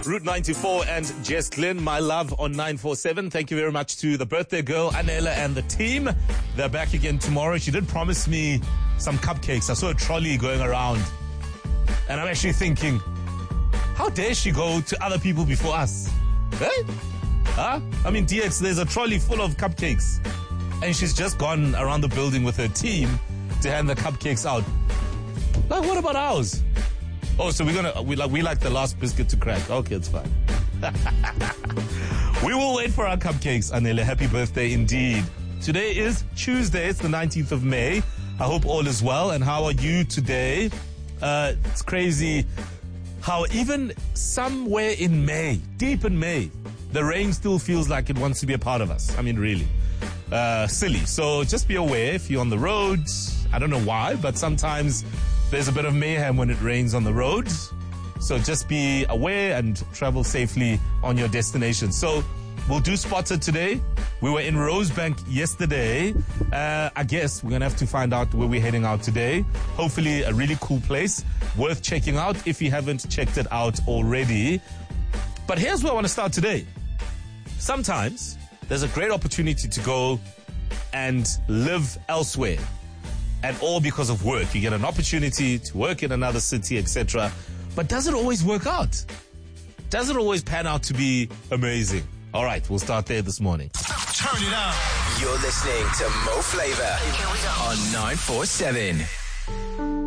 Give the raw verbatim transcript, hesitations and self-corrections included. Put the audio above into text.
Route ninety-four and Jess Glynn, my love, on nine four seven. Thank you very much to the birthday girl, Anela, and the team. They're back again tomorrow. She did promise me some cupcakes. I saw a trolley going around. And I'm actually thinking, how dare she go to other people before us? Hey? Huh? I mean, D X, there's a trolley full of cupcakes. And she's just gone around the building with her team to hand the cupcakes out. Like, what about ours? Oh, so we're gonna, we like, we like the last biscuit to crack. Okay, it's fine. We will wait for our cupcakes, Anele. Happy birthday indeed. Today is Tuesday. It's the nineteenth of May. I hope all is well. And how are you today? Uh, it's crazy how even somewhere in May, deep in May, the rain still feels like it wants to be a part of us. I mean, really. Uh, silly. So just be aware if you're on the road. I don't know why, but sometimes there's a bit of mayhem when it rains on the roads. So just be aware and travel safely on your destination. So we'll do Spotted today. We were in Rosebank yesterday. Uh, I guess we're going to have to find out where we're heading out today. Hopefully a really cool place worth checking out if you haven't checked it out already. But here's where I want to start today. Sometimes there's a great opportunity to go and live elsewhere. And all because of work. You get an opportunity to work in another city, et cetera. But does it always work out? Does it always pan out to be amazing? All right, we'll start there this morning. Turn it up. You're listening to Mo Flavor on nine four seven.